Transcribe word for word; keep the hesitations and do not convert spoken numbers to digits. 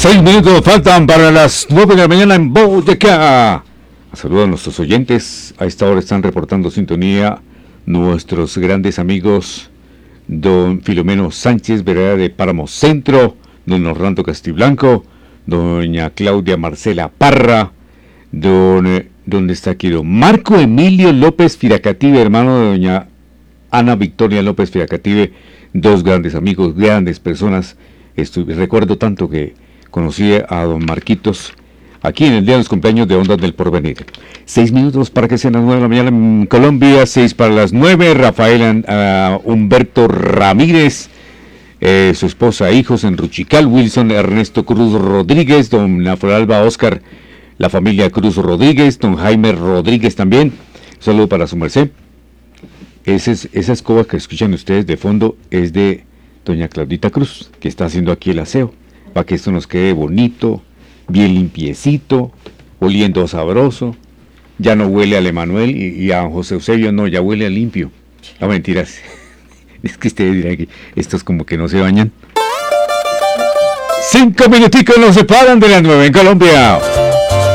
Seis minutos faltan para las nueve de la mañana en Boyacá. Saludos a nuestros oyentes. A esta hora están reportando sintonía nuestros grandes amigos don Filomeno Sánchez, vereda de Páramo Centro, don Orlando Castiblanco, doña Claudia Marcela Parra, don, ¿dónde está aquí? Don Marco Emilio López Firacative, hermano de doña Ana Victoria López Firacative, dos grandes amigos, grandes personas. Estuve, recuerdo tanto que conocí a don Marquitos aquí en el día de los cumpleaños de Ondas del Porvenir. Seis minutos para que sean las nueve de la mañana en Colombia, seis para las nueve. Rafael uh, Humberto Ramírez, eh, su esposa, hijos en Ruchical, Wilson Ernesto Cruz Rodríguez, don Alba Oscar, la familia Cruz Rodríguez, don Jaime Rodríguez también. Un saludo para su merced. Esa, es, esa escoba que escuchan ustedes de fondo es de doña Claudita Cruz, que está haciendo aquí el aseo, para que esto nos quede bonito, bien limpiecito, oliendo sabroso. Ya no huele al Emanuel y, y a José Eusebio, no, ya huele a limpio. No, mentiras. Es que ustedes dirán que estos como que no se bañan. Cinco minuticos nos separan de las nueve en Colombia.